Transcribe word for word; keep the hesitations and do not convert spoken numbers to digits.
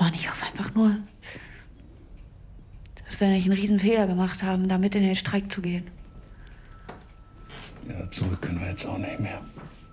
Mann, ich hoffe einfach nur, dass wir nicht einen riesen Fehler gemacht haben, damit in den Streik zu gehen. Ja, zurück können wir jetzt auch nicht mehr.